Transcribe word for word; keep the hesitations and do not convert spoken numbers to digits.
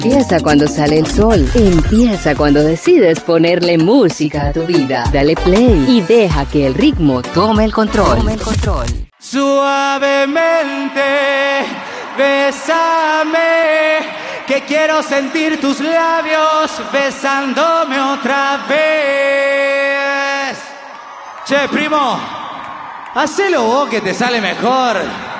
Empieza cuando sale el sol. Empieza cuando decides ponerle música a tu vida. Dale play y deja que el ritmo tome el control. Tome el control. Suavemente, bésame, que quiero sentir tus labios besándome otra vez. Che, primo, hacelo vos que te sale mejor.